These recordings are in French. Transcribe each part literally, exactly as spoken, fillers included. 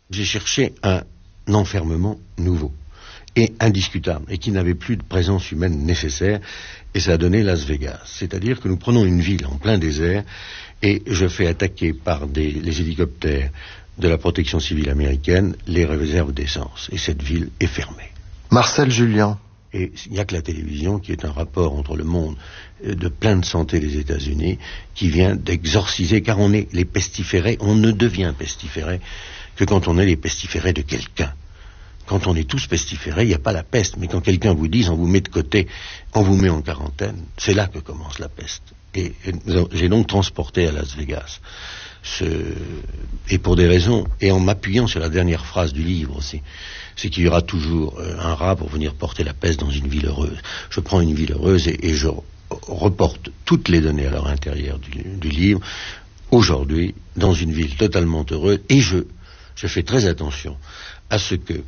J'ai cherché un enfermement nouveau et indiscutable, et qui n'avait plus de présence humaine nécessaire, et ça a donné Las Vegas. C'est-à-dire que nous prenons une ville en plein désert, et je fais attaquer par des, les hélicoptères de la protection civile américaine les réserves d'essence, et cette ville est fermée. Marcel Julien. Et il n'y a que la télévision, qui est un rapport entre le monde de plein de santé des États-Unis, qui vient d'exorciser, car on est les pestiférés, on ne devient pestiféré que quand on est les pestiférés de quelqu'un. Quand on est tous pestiférés, il n'y a pas la peste, mais quand quelqu'un vous dit, on vous met de côté, on vous met en quarantaine, c'est là que commence la peste. Et, et j'ai donc transporté à Las Vegas, ce, et pour des raisons, et en m'appuyant sur la dernière phrase du livre aussi, c'est qu'il y aura toujours euh, un rat pour venir porter la peste dans une ville heureuse. Je prends une ville heureuse et, et je reporte toutes les données à leur intérieur du, du livre, aujourd'hui, dans une ville totalement heureuse, et je, je fais très attention à ce que,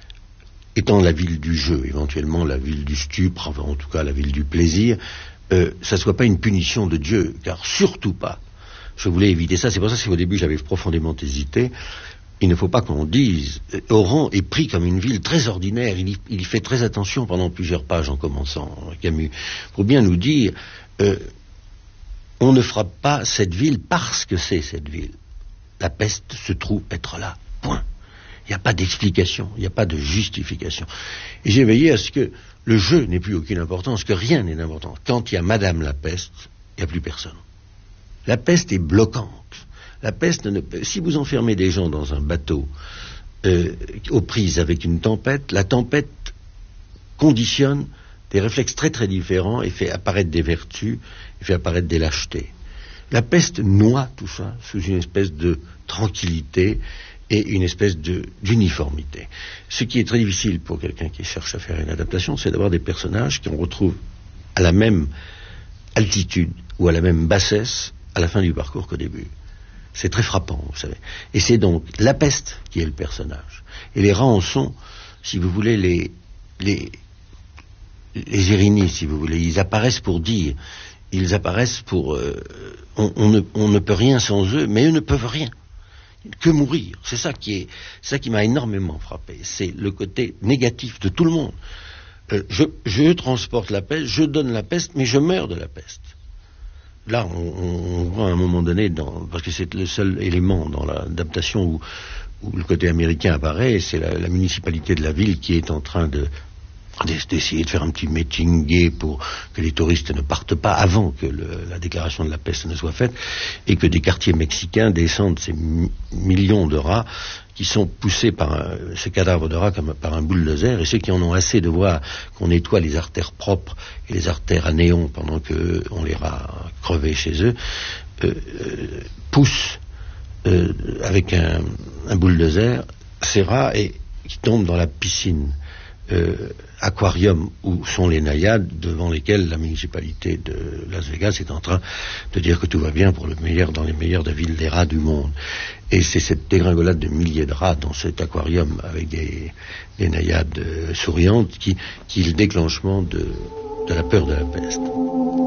étant la ville du jeu, éventuellement la ville du stupre, enfin en tout cas la ville du plaisir, euh, ça ne soit pas une punition de Dieu, car surtout pas. Je voulais éviter ça, c'est pour ça qu'au début j'avais profondément hésité. Il ne faut pas qu'on dise, euh, Oran est pris comme une ville très ordinaire, il y, il y fait très attention pendant plusieurs pages en commençant, Camus, pour bien nous dire, euh, on ne frappe pas cette ville parce que c'est cette ville. La peste se trouve être là, point. Il n'y a pas d'explication, il n'y a pas de justification. Et j'ai veillé à ce que le jeu n'ait plus aucune importance, que rien n'est d'important. Quand il y a Madame la peste, il n'y a plus personne. La peste est bloquante. La peste, ne peut... si vous enfermez des gens dans un bateau euh, aux prises avec une tempête, la tempête conditionne des réflexes très très différents et fait apparaître des vertus, et fait apparaître des lâchetés. La peste noie tout ça sous une espèce de tranquillité et une espèce de, d'uniformité. Ce qui est très difficile pour quelqu'un qui cherche à faire une adaptation, c'est d'avoir des personnages qu'on retrouve à la même altitude ou à la même bassesse à la fin du parcours qu'au début. C'est très frappant, vous savez. Et c'est donc la peste qui est le personnage. Et les rats en sont, si vous voulez, les, les, les Irénies, si vous voulez. Ils apparaissent pour dire, ils apparaissent pour... Euh, on, on, ne, on ne peut rien sans eux, mais eux ne peuvent rien. Que mourir. C'est ça qui est, c'est ça qui m'a énormément frappé. C'est le côté négatif de tout le monde. Euh, je, je transporte la peste, je donne la peste, mais je meurs de la peste. Là, on, on voit à un moment donné, dans, parce que c'est le seul élément dans l'adaptation où, où le côté américain apparaît, c'est la, la municipalité de la ville qui est en train de d'essayer de faire un petit meeting gay pour que les touristes ne partent pas avant que le, la déclaration de la peste ne soit faite, et que des quartiers mexicains descendent ces mi- millions de rats qui sont poussés par un, ces cadavres de rats comme par un bulldozer, et ceux qui en ont assez de voir qu'on nettoie les artères propres et les artères à néon pendant qu'on les rats crevés chez eux, euh, euh, poussent euh, avec un, un bulldozer ces rats et qui tombent dans la piscine Euh, aquarium où sont les naïades devant lesquelles la municipalité de Las Vegas est en train de dire que tout va bien pour le meilleur dans les meilleures de villes des rats du monde. Et c'est cette dégringolade de milliers de rats dans cet aquarium avec des, des naïades euh, souriantes qui, qui est le déclenchement de, de la peur de la peste.